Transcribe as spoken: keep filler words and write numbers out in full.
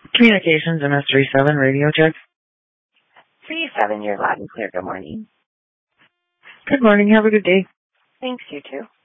Communications, M S three seven, radio check. three seven, you're loud and clear. Good morning. Good morning. Have a good day. Thanks, you too.